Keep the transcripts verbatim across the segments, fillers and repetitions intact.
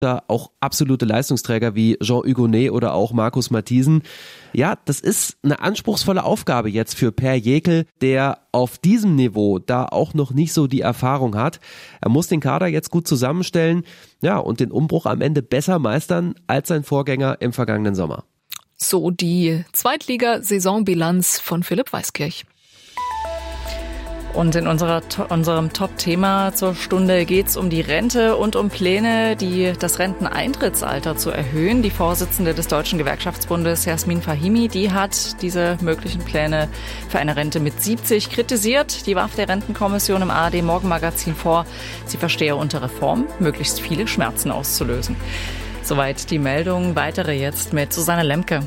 Da auch absolute Leistungsträger wie Jean Hugonet oder auch Markus Mathiesen. Ja, das ist eine anspruchsvolle Aufgabe jetzt für Per Jekyll, der auf diesem Niveau da auch noch nicht so die Erfahrung hat. Er muss den Kader jetzt gut zusammenstellen, ja, und den Umbruch am Ende besser meistern als sein Vorgänger im vergangenen Sommer. So die Zweitliga-Saisonbilanz von Philipp Weiskirch. Und in unserer, unserem Top-Thema zur Stunde geht's um die Rente und um Pläne, die das Renteneintrittsalter zu erhöhen. Die Vorsitzende des Deutschen Gewerkschaftsbundes, Jasmin Fahimi, die hat diese möglichen Pläne für eine Rente mit siebzig kritisiert. Die warf der Rentenkommission im A R D-Morgenmagazin vor, sie verstehe unter Reform, möglichst viele Schmerzen auszulösen. Soweit die Meldung. Weitere jetzt mit Susanne Lemke.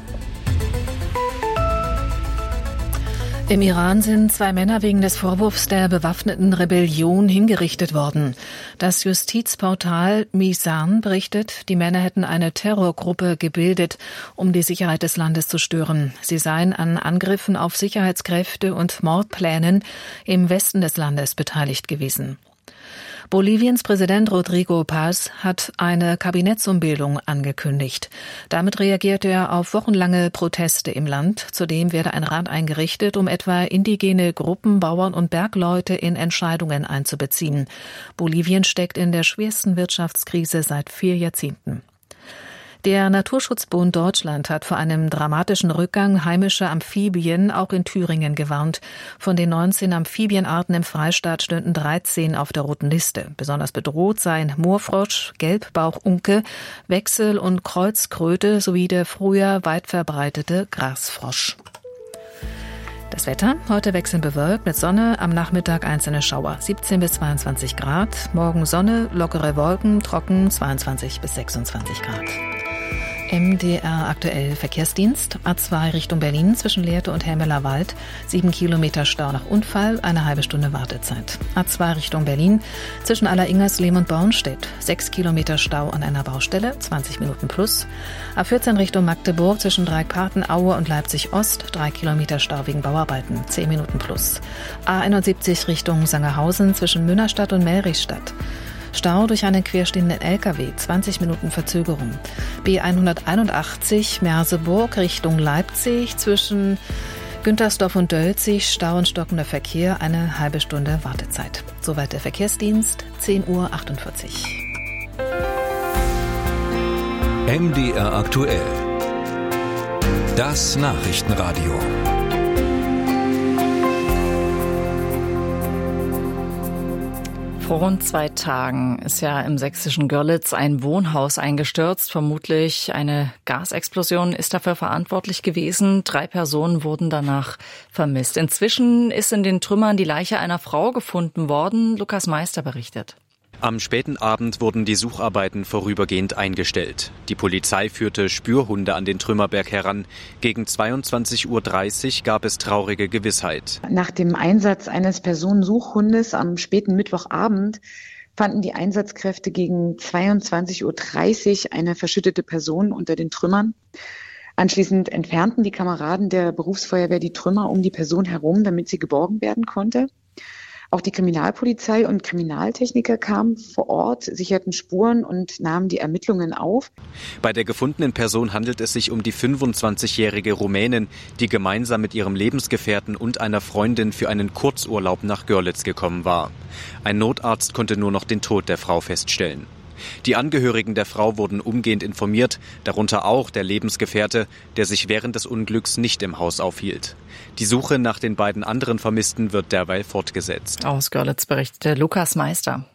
Im Iran sind zwei Männer wegen des Vorwurfs der bewaffneten Rebellion hingerichtet worden. Das Justizportal Mizan berichtet, die Männer hätten eine Terrorgruppe gebildet, um die Sicherheit des Landes zu stören. Sie seien an Angriffen auf Sicherheitskräfte und Mordplänen im Westen des Landes beteiligt gewesen. Boliviens Präsident Rodrigo Paz hat eine Kabinettsumbildung angekündigt. Damit reagierte er auf wochenlange Proteste im Land. Zudem werde ein Rat eingerichtet, um etwa indigene Gruppen, Bauern und Bergleute in Entscheidungen einzubeziehen. Bolivien steckt in der schwersten Wirtschaftskrise seit vier Jahrzehnten. Der Naturschutzbund Deutschland hat vor einem dramatischen Rückgang heimischer Amphibien auch in Thüringen gewarnt. Von den neunzehn Amphibienarten im Freistaat stünden dreizehn auf der roten Liste. Besonders bedroht seien Moorfrosch, Gelbbauchunke, Wechsel- und Kreuzkröte sowie der früher weit verbreitete Grasfrosch. Das Wetter, heute wechselnd bewölkt mit Sonne, am Nachmittag einzelne Schauer, siebzehn bis zweiundzwanzig Grad. Morgen Sonne, lockere Wolken, trocken, zweiundzwanzig bis sechsundzwanzig Grad. M D R aktuell Verkehrsdienst, A zwei Richtung Berlin zwischen Lehrte und Helmeler Wald, sieben Kilometer Stau nach Unfall, eine halbe Stunde Wartezeit. A zwei Richtung Berlin zwischen Alleringers-Lehm und Bornstedt, sechs Kilometer Stau an einer Baustelle, zwanzig Minuten plus. A vierzehn Richtung Magdeburg zwischen Dreieckparten, Aue und Leipzig Ost, drei Kilometer Stau wegen Bauarbeiten, zehn Minuten plus. A einundsiebzig Richtung Sangerhausen zwischen Münnerstadt und Melrichstadt. Stau durch einen querstehenden L K W, zwanzig Minuten Verzögerung. B hunderteinundachtzig Merseburg Richtung Leipzig zwischen Güntersdorf und Dölzig, Stau und stockender Verkehr, eine halbe Stunde Wartezeit. Soweit der Verkehrsdienst, zehn Uhr achtundvierzig. M D R aktuell. Das Nachrichtenradio. Vor rund zwei Tagen ist ja im sächsischen Görlitz ein Wohnhaus eingestürzt. Vermutlich eine Gasexplosion ist dafür verantwortlich gewesen. Drei Personen wurden danach vermisst. Inzwischen ist in den Trümmern die Leiche einer Frau gefunden worden. Lukas Meister berichtet. Am späten Abend wurden die Sucharbeiten vorübergehend eingestellt. Die Polizei führte Spürhunde an den Trümmerberg heran. Gegen zweiundzwanzig Uhr dreißig gab es traurige Gewissheit. Nach dem Einsatz eines Personensuchhundes am späten Mittwochabend fanden die Einsatzkräfte gegen zweiundzwanzig Uhr dreißig eine verschüttete Person unter den Trümmern. Anschließend entfernten die Kameraden der Berufsfeuerwehr die Trümmer um die Person herum, damit sie geborgen werden konnte. Auch die Kriminalpolizei und Kriminaltechniker kamen vor Ort, sicherten Spuren und nahmen die Ermittlungen auf. Bei der gefundenen Person handelt es sich um die fünfundzwanzigjährige Rumänin, die gemeinsam mit ihrem Lebensgefährten und einer Freundin für einen Kurzurlaub nach Görlitz gekommen war. Ein Notarzt konnte nur noch den Tod der Frau feststellen. Die Angehörigen der Frau wurden umgehend informiert, darunter auch der Lebensgefährte, der sich während des Unglücks nicht im Haus aufhielt. Die Suche nach den beiden anderen Vermissten wird derweil fortgesetzt. Aus Görlitz berichtete Lukas Meister.